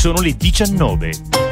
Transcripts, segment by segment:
Sono le 19.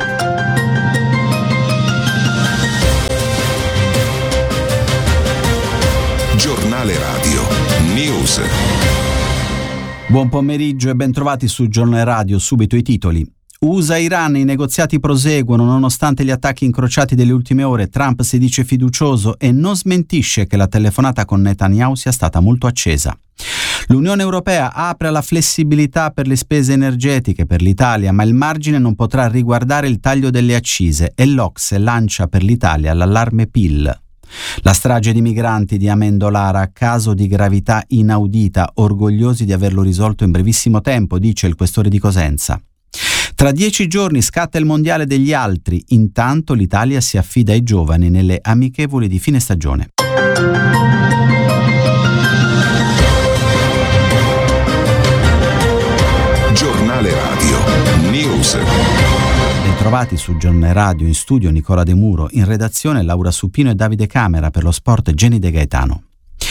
Giornale Radio News. Buon pomeriggio e bentrovati su Giornale Radio. Subito i titoli. USA-Iran, i negoziati proseguono nonostante gli attacchi incrociati delle ultime ore. Trump si dice fiducioso e non smentisce che la telefonata con Netanyahu sia stata molto accesa. L'Unione Europea apre alla flessibilità per le spese energetiche per l'Italia, ma il margine non potrà riguardare il taglio delle accise e l'Ocse lancia per l'Italia l'allarme PIL. La strage di migranti di Amendolara, caso di gravità inaudita, orgogliosi di averlo risolto in brevissimo tempo, dice il questore di Cosenza. Tra 10 giorni scatta il mondiale degli altri, intanto l'Italia si affida ai giovani nelle amichevoli di fine stagione. Giornale Radio News. Bentrovati su Giornale Radio, in studio Nicola De Muro, in redazione Laura Supino e Davide Camera, per lo sport Jenny De Gaetano.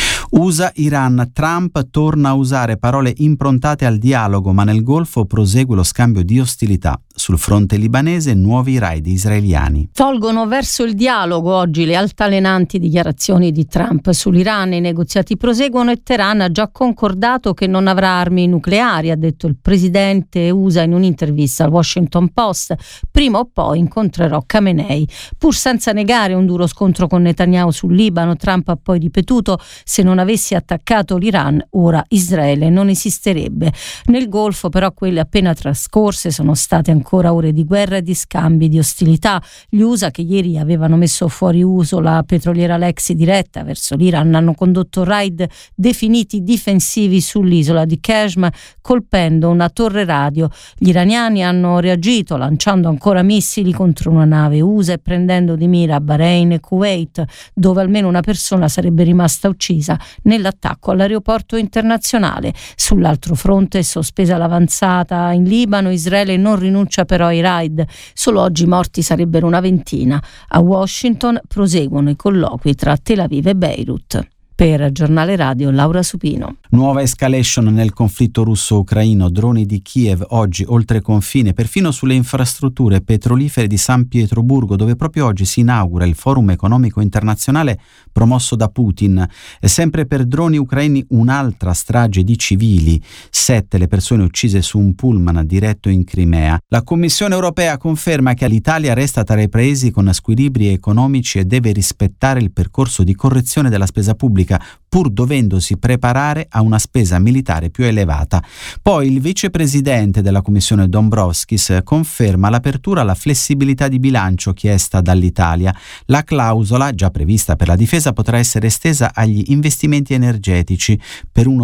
USA-Iran, Trump torna a usare parole improntate al dialogo, ma nel Golfo prosegue lo scambio di ostilità. Sul fronte libanese nuovi raid israeliani. Folgono verso il dialogo oggi le altalenanti dichiarazioni di Trump sull'Iran. I negoziati proseguono e Teheran ha già concordato che non avrà armi nucleari, ha detto il presidente USA in un'intervista al Washington Post. Prima o poi incontrerò Khamenei. Pur senza negare un duro scontro con Netanyahu sul Libano, Trump ha poi ripetuto: se non avessi attaccato l'Iran, ora Israele non esisterebbe. Nel Golfo però quelle appena trascorse sono state ancora ore di guerra e di scambi di ostilità. Gli USA, che ieri avevano messo fuori uso la petroliera Lexi diretta verso l'Iran, hanno condotto raid definiti difensivi sull'isola di Kashmir, colpendo una torre radio. Gli iraniani hanno reagito lanciando ancora missili contro una nave USA e prendendo di mira Bahrain e Kuwait, dove almeno una persona sarebbe rimasta uccisa nell'attacco all'aeroporto internazionale. Sull'altro fronte è sospesa l'avanzata in Libano. Israele non rinuncia però ai raid. Solo oggi morti sarebbero una ventina. A Washington proseguono i colloqui tra Tel Aviv e Beirut. Per Giornale Radio, Laura Supino. Nuova escalation nel conflitto russo-ucraino, droni di Kiev oggi oltre confine, perfino sulle infrastrutture petrolifere di San Pietroburgo, dove proprio oggi si inaugura il Forum Economico Internazionale promosso da Putin. E sempre per droni ucraini un'altra strage di civili, 7 le persone uccise su un pullman diretto in Crimea. La Commissione Europea conferma che l'Italia resta tra i paesi con squilibri economici e deve rispettare il percorso di correzione della spesa pubblica, pur dovendosi preparare a una spesa militare più elevata. Poi il vicepresidente della Commissione Dombrovskis conferma l'apertura alla flessibilità di bilancio chiesta dall'Italia. La clausola, già prevista per la difesa, potrà essere estesa agli investimenti energetici per uno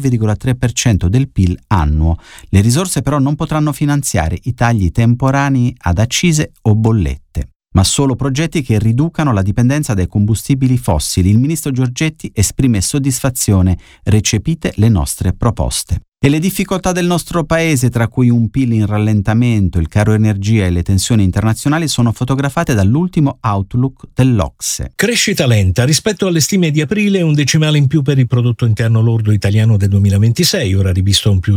0,3% del PIL annuo. Le risorse però non potranno finanziare i tagli temporanei ad accise o bollette, ma solo progetti che riducano la dipendenza dai combustibili fossili. Il ministro Giorgetti esprime soddisfazione: recepite le nostre proposte. E le difficoltà del nostro paese, tra cui un PIL in rallentamento, il caro energia e le tensioni internazionali, sono fotografate dall'ultimo outlook dell'Ocse. Crescita lenta rispetto alle stime di aprile, un decimale in più per il prodotto interno lordo italiano del 2026, ora rivisto a un più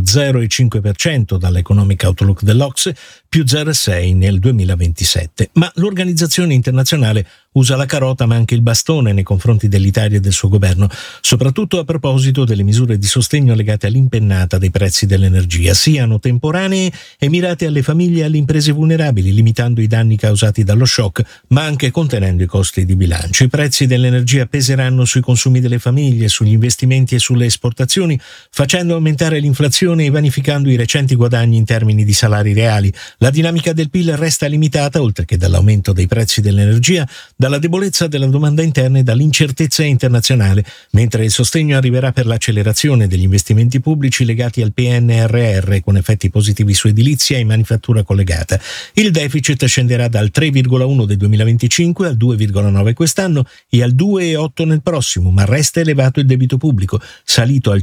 0,5% dall'Economic Outlook dell'Ocse, più 0,6% nel 2027. Ma l'organizzazione internazionale usa la carota ma anche il bastone nei confronti dell'Italia e del suo governo, soprattutto a proposito delle misure di sostegno legate all'impennata dei prezzi dell'energia, siano temporanee e mirate alle famiglie e alle imprese vulnerabili, limitando i danni causati dallo shock, ma anche contenendo i costi di bilancio. I prezzi dell'energia peseranno sui consumi delle famiglie, sugli investimenti e sulle esportazioni, facendo aumentare l'inflazione e vanificando i recenti guadagni in termini di salari reali. La dinamica del PIL resta limitata, oltre che dall'aumento dei prezzi dell'energia, dalla debolezza della domanda interna e dall'incertezza internazionale, mentre il sostegno arriverà per l'accelerazione degli investimenti pubblici legati al PNRR, con effetti positivi su edilizia e manifattura collegata. Il deficit scenderà dal 3,1 del 2025 al 2,9 quest'anno e al 2,8 nel prossimo, ma resta elevato il debito pubblico, salito al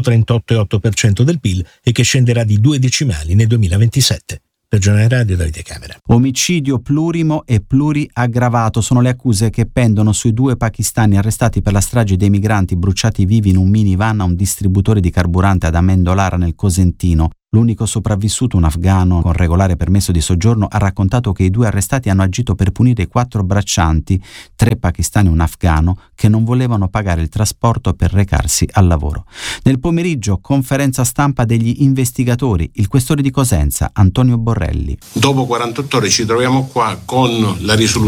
138,8% del PIL e che scenderà di 2 decimali nel 2027. Per Giornale Radio, Davide Camera. Omicidio plurimo e pluriaggravato sono le accuse che pendono sui 2 pakistani arrestati per la strage dei migranti bruciati vivi in un minivan a un distributore di carburante ad Amendolara nel Cosentino. L'unico sopravvissuto, un afghano con regolare permesso di soggiorno, ha raccontato che i 2 arrestati hanno agito per punire i 4 braccianti, 3 pakistani e un afghano, che non volevano pagare il trasporto per recarsi al lavoro. Nel pomeriggio, conferenza stampa degli investigatori, il questore di Cosenza, Antonio Borrelli. Dopo 48 ore ci troviamo qua con la risoluzione